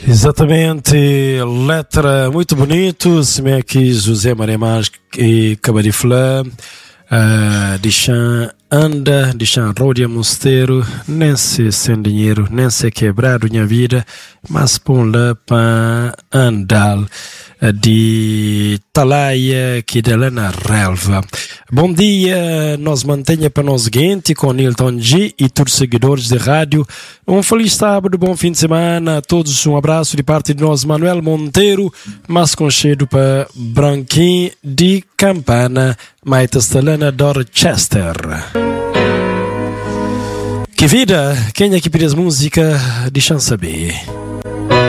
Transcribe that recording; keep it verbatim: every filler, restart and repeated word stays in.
Exatamente, letra muito bonito, se me aqui José Maria Marques e Cabariflã, uh, de chan anda, de chan rodia mosteiro, nem se sem dinheiro, nem se quebrado minha vida, mas põe lá para andar de Talaia que dela na relva. Bom dia, nós mantenha para nós seguinte com Nilton G e todos os seguidores de rádio. Um feliz sábado, bom fim de semana a todos, um abraço de parte de nós, Manuel Monteiro, mas com cheiro para Branquinho de Campana, Maita Stalana Dorchester. Que vida, quem é que pede as músicas, deixa eu saber.